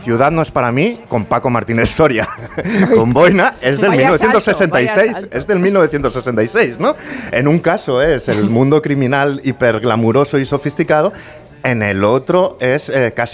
ciudad no es para mí, con Paco Martínez Soria. Con Boina es del 1966. Es del 1966, ¿no? En un caso es el mundo criminal hiperglamuroso y sofisticado. En el otro es casi